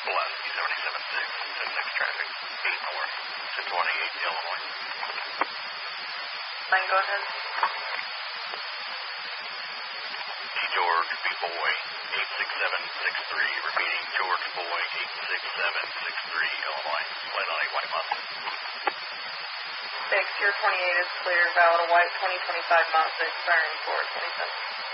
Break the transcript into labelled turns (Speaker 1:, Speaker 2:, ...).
Speaker 1: Pulaski 77-6, 6 traffic, 8 north to 28 Illinois.
Speaker 2: Lane, go ahead.
Speaker 1: George B. Boy, 86763, repeating George Boy, 86763, Illinois, flight on 8 white Mazda.
Speaker 2: Okay, exterior 28 is clear, valid, a white 2025 Mazda expiring 4/27.